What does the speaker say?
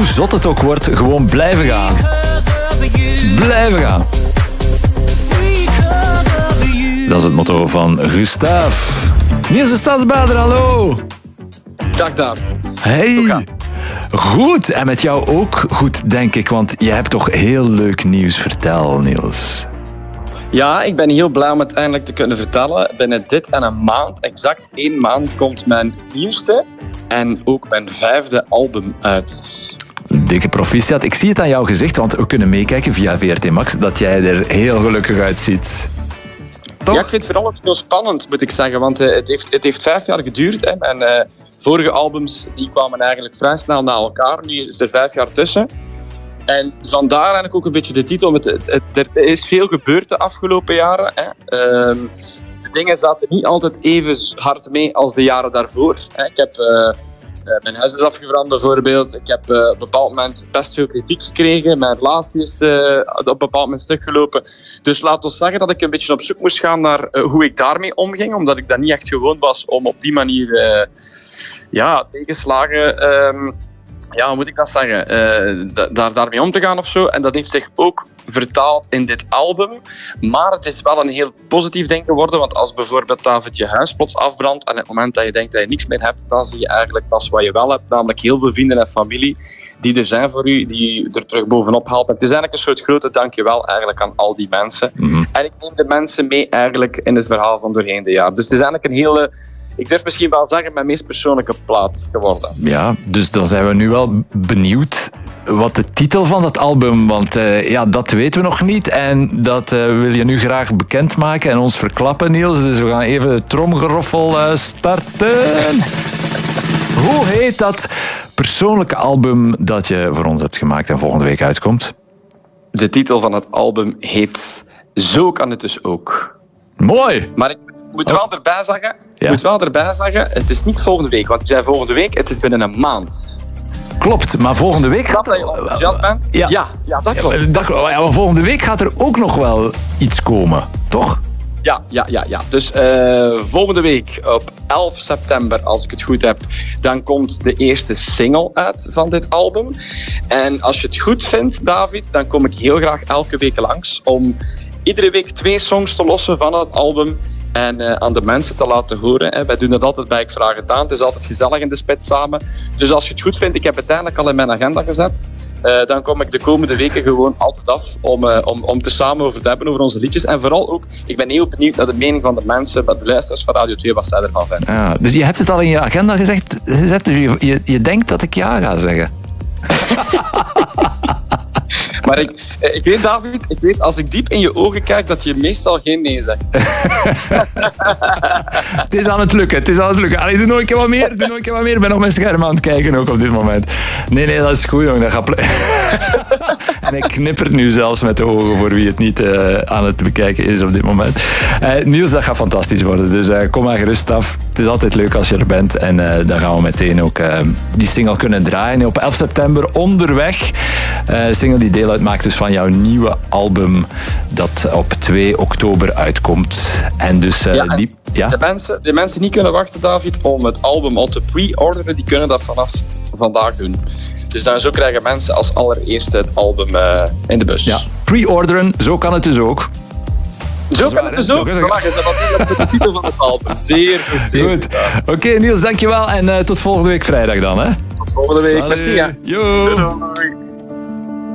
hoe zot het ook wordt, gewoon blijven gaan. Blijven gaan. Dat is het motto van Gustav. Niels de Stadsbader, hallo. Dag David. Hey. Goed, en met jou ook goed, denk ik, want je hebt toch heel leuk nieuws. Vertel, Niels. Ja, ik ben heel blij om het eindelijk te kunnen vertellen. Binnen dit en een maand, exact 1 maand, komt mijn nieuwste en ook mijn 5e album uit. Dikke proficiat. Ik zie het aan jouw gezicht, want we kunnen meekijken via VRT Max, dat jij er heel gelukkig uitziet. Toch? Ja, ik vind het vooral ook heel spannend, moet ik zeggen, want het heeft 5 jaar geduurd. Hè. Mijn vorige albums die kwamen eigenlijk vrij snel na elkaar. Nu is er 5 jaar tussen. En vandaar eigenlijk ook een beetje de titel. Er is veel gebeurd de afgelopen jaren. Hè. De dingen zaten niet altijd even hard mee als de jaren daarvoor. Hè. Ik heb mijn huis is afgebrand bijvoorbeeld. Ik heb op een bepaald moment best veel kritiek gekregen. Mijn relatie is op een bepaald moment stuk gelopen. Dus laat ons zeggen dat ik een beetje op zoek moest gaan naar hoe ik daarmee omging. Omdat ik dat niet echt gewoon was om op die manier tegenslagen... hoe moet ik dat zeggen? Daarmee om te gaan of zo. En dat heeft zich ook vertaald in dit album. Maar het is wel een heel positief ding geworden. Want als bijvoorbeeld, David, je huis plots afbrandt en op het moment dat je denkt dat je niks meer hebt, dan zie je eigenlijk pas wat je wel hebt. Namelijk heel veel vrienden en familie die er zijn voor u, die je er terug bovenop helpen. Het is eigenlijk een soort grote dankjewel eigenlijk aan al die mensen. Mm-hmm. En ik neem de mensen mee eigenlijk in het verhaal van doorheen de jaar. Dus het is eigenlijk een hele... Ik durf misschien wel zeggen, mijn meest persoonlijke plaat geworden. Ja, dus dan zijn we nu wel benieuwd wat de titel van dat album, want dat weten we nog niet en dat wil je nu graag bekendmaken en ons verklappen, Niels. Dus we gaan even het tromgeroffel starten. Hoe heet dat persoonlijke album dat je voor ons hebt gemaakt en volgende week uitkomt? De titel van het album heet Zo kan het dus ook. Mooi! Maar ik moet wel erbij zeggen... het is niet volgende week, want ik zei volgende week, het is binnen een maand. Klopt, maar volgende week... Snap dat je enthousiast bent? Ja, dat klopt. Maar volgende week gaat er ook nog wel iets komen, toch? Ja. Dus volgende week op 11 september, als ik het goed heb, dan komt de eerste single uit van dit album. En als je het goed vindt, David, dan kom ik heel graag elke week langs om iedere week 2 songs te lossen van het album en aan de mensen te laten horen. Wij doen dat altijd bij Ik Vraag Het Aan. Het is altijd gezellig in de spits samen. Dus als je het goed vindt, ik heb het uiteindelijk al in mijn agenda gezet. Dan kom ik de komende weken gewoon altijd af om het er samen over te hebben, over onze liedjes. En vooral ook, ik ben heel benieuwd naar de mening van de mensen, de luisteraars van Radio 2, wat zij ervan vinden. Ja, dus je hebt het al in je agenda gezet, dus je denkt dat ik ja ga zeggen. Maar ik weet, David, als ik diep in je ogen kijk, dat je meestal geen nee zegt. Het is aan het lukken. Allee, doe nog een keer wat meer. Ik ben nog mijn scherm aan het kijken ook op dit moment. Nee, dat is goed, jong. Dat gaat en ik knippert nu zelfs met de ogen voor wie het niet aan het bekijken is op dit moment. Niels, dat gaat fantastisch worden. Dus kom maar gerust af. Het is altijd leuk als je er bent. En dan gaan we meteen ook die single kunnen draaien. Op 11 september onderweg. Single die deel uitmaakt dus van jouw nieuwe album dat op 2 oktober uitkomt. En dus de mensen die niet kunnen wachten, David, om het album al te pre-orderen, die kunnen dat vanaf vandaag doen. Dus dan zo krijgen mensen als allereerste het album in de bus. Ja, pre-orderen, zo kan het dus ook. Zo kan het dus ook. Is dat de titel van het album. Zeer goed. Oké, Niels, dankjewel en tot volgende week vrijdag dan. Hè? Tot volgende week. Merci. Yo. Doei.